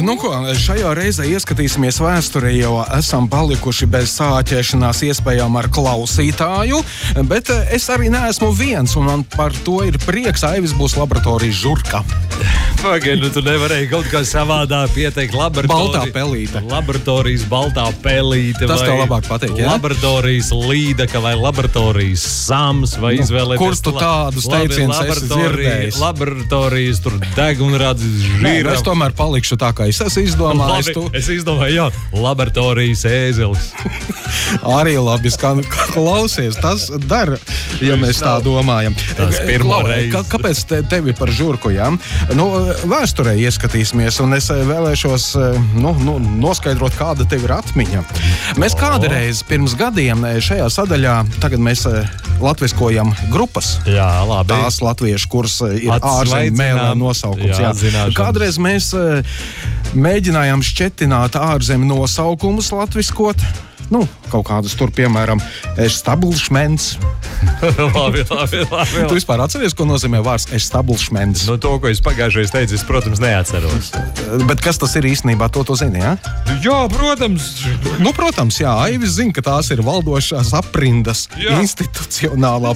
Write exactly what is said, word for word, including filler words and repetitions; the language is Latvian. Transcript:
Nu ko, šajā reizē ieskatīsimies vēsturē, jo esam palikuši bez sāķēšanās iespējām ar klausītāju, bet es arī neesmu viens, un man par to ir prieks. Aivis būs laboratorijas žurka. Pagaid, nu tu nevarēji kaut kā savādāk pieteikt laboratoriju. Baltā pelīte. Laboratorijas baltā pelīte. Tas tev labāk patīk, jā? Laboratorijas līdaka vai laboratorijas sams vai nu, izvēlēties. Kur tu tādus teicienus esi dzirdējis? Laboratorijas, tur degunradzes, žīra. Es tomēr palikšu tā, kā es esmu izdomājis. Tu... Es izdomāju, jā, laboratorijas ēzelis. Arī labi, skan, klausies, tas dara, ja mēs tā domājam. Tas pirmo reizi. Kā, kāpēc te, tevi par žurku, jā? Nu, vēsturē ieskatīsimies, un es vēlēšos nu, nu, noskaidrot, kāda tev ir atmiņa. Mēs kādreiz pirms gadiem šajā sadaļā, tagad mēs latviskojam grupas. Jā, labi. Tās latviešu, kuras ir ārzemju mēlē nosaukums. Jā, jā. Kādreiz mēs mēģinājām šķetināt ārzemju nosaukumus latviskot. Nu, kaut kādus tur, piemēram, establishments. labi, labi, labi. Tu vispār atceries, ko nozīmē vārds establishments? Nu, to, ko es pagājušajā teicu, es, protams, neatceros. Bet kas tas ir īstenībā, to tu zini, jā? Jā, protams. Nu, protams, jā, Aivis zina, ka tās ir valdošās aprindas, jā. Institucionālā